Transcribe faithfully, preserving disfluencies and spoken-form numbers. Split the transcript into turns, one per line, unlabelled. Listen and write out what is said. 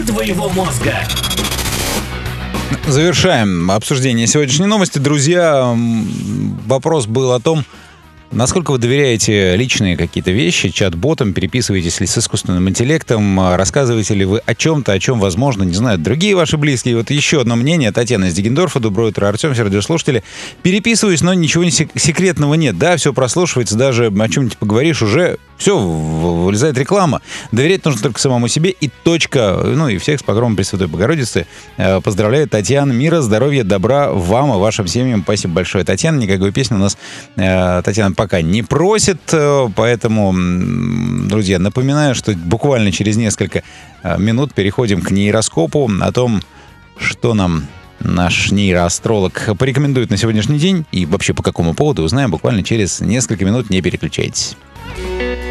твоего мозга.
Завершаем обсуждение сегодняшней новости. Друзья, вопрос был о том, насколько вы доверяете личные какие-то вещи чат-ботам, переписываетесь ли с искусственным интеллектом, рассказываете ли вы о чем-то, о чем, возможно, не знают другие ваши близкие. Вот еще одно мнение. Татьяна из Дегендорфа. Доброе утро, Артем, все радиослушатели. Переписываюсь, но ничего не сек- секретного нет. Да, все прослушивается, даже о чем-нибудь поговоришь, уже все, вылезает реклама. Доверять нужно только самому себе и точка. Ну и всех с погромом Пресвятой Богородицы. Поздравляю, Татьяна. Мира, здоровья, добра вам и вашим семьям. Спасибо большое, Татьяна. Никакой песни у нас Татьяна пока не просит, поэтому, друзья, напоминаю, что буквально через несколько минут переходим к нейроскопу, о том, что нам наш нейроастролог порекомендует на сегодняшний день и вообще по какому поводу, узнаем буквально через несколько минут. Не переключайтесь.